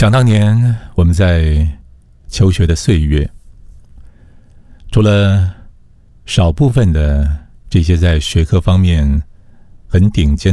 想当年我们在求学的岁月，除了少部分的这些在学科方面很顶尖